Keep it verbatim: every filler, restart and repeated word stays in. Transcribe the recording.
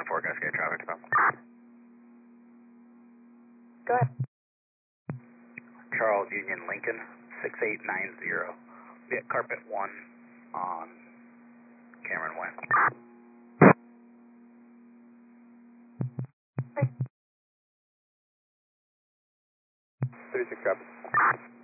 forecast, get traffic stop. Go ahead. Charles Union Lincoln, six eight nine zero. Be at carpet one on Cameron Way. thirty-six traffic.